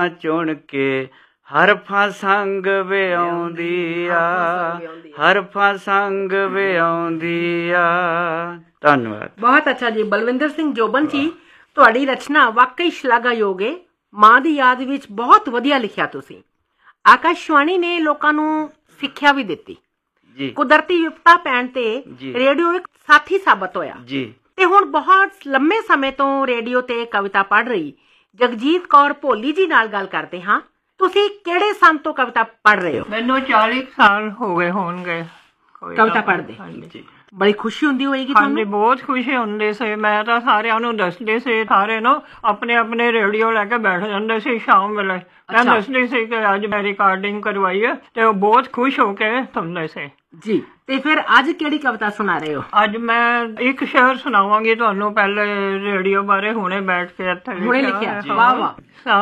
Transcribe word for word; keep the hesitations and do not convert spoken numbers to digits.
ਹਰਫਾਂ ਚੁਣ ਕੇ ਹਰਫਾਂ ਸੰਗ ਵਿਆਉਂਦੀ ਆ, ਹਰਫਾਂ ਸੰਗ ਵਿਆਉਂਦੀ ਆ। ਧੰਨਵਾਦ। ਬਹੁਤ ਅੱਛਾ ਜੀ। ਬਲਵਿੰਦਰ ਸਿੰਘ ਜੋਬਨ ਜੀ, ਤੁਹਾਡੀ ਰਚਨਾ ਵਾਕਈ ਸ਼ਲਾਘਾਯੋਗ ਹੈ। ਮਾਂ ਦੀ ਯਾਦ ਵਿੱਚ ਬਹੁਤ ਵਧੀਆ ਲਿਖਿਆ ਤੁਸੀਂ। ਆਕਾਸ਼ਵਾਣੀ ਨੇ ਲੋਕਾਂ ਨੂੰ ਸਿੱਖਿਆ ਵੀ ਦਿੱਤੀ ਜੀ। ਕੁਦਰਤੀ ਵਿਪਤਾ ਪੈਣ ਤੇ ਰੇਡੀਓ ਇੱਕ ਸਾਥੀ ਸਾਬਤ ਹੋਇਆ ਜੀ। ਤੇ ਹੁਣ ਬਹੁਤ ਲੰਮੇ ਸਮੇਂ ਤੋਂ ਰੇਡੀਓ ਤੇ ਕਵਿਤਾ ਪੜ੍ਹ ਰਹੀ ਜਗਜੀਤ ਕੌਰ ਭੋਲੀ ਜੀ ਨਾਲ ਗੱਲ ਕਰਦੇ ਹਾਂ। ਤੁਸੀਂ ਕਿਹੜੇ ਸੰਨ ਤੋਂ ਕਵਿਤਾ ਪੜ੍ਹ ਰਹੇ ਹੋ? ਮੈਨੂੰ ਚਾਲੀ ਸਾਲ ਹੋ ਗਏ ਹੋਣਗੇ ਕਵਿਤਾ ਪੜ੍ਹਦੇ। ਬੜੀ ਖੁਸ਼ੀ ਹੁੰਦੀ ਹੋਏਗੀ ਤੁਹਾਨੂੰ? ਹਾਂਜੀ, ਬਹੁਤ ਖੁਸ਼ੀ ਹੁੰਦੀ ਸੀ। ਮੈਂ ਤਾਂ ਸਾਰਿਆਂ ਨੂੰ ਦੱਸਦੀ ਸੀ, ਸਾਰੇ ਨੂੰ ਆਪਣੇ ਆਪਣੇ ਰੇਡੀਓ ਲੈ ਕੇ ਬੈਠ ਜਾਂਦੇ ਸੀ ਸ਼ਾਮ ਵੇਲੇ। ਮੈਂ ਦੱਸਦੀ ਸੀ ਕਿ ਅੱਜ ਮੈਂ ਰਿਕਾਰਡਿੰਗ ਕਰਵਾਈ ਹੈ, ਤੇ ਉਹ ਬਹੁਤ ਖੁਸ਼ ਹੋ ਕੇ ਸੁਣਦੇ ਸੀ ਜੀ। ਤੇ ਫਿਰ ਅੱਜ ਕਿਹੜੀ ਕਵਿਤਾ ਸੁਣਾ ਰਹੇ ਹੋ? ਅੱਜ ਮੈਂ ਇੱਕ ਸ਼ੇਅਰ ਸੁਣਾਵਾਂਗੀ ਤੁਹਾਨੂੰ। ਪਹਿਲੇ ਰੇਡੀਓ ਬਾਰੇ ਹੁਣੇ ਬੈਠ ਕੇ ਇੱਥੇ ਹੁਣੇ ਲਿਖਿਆ? ਵਾਹ ਵਾਹ।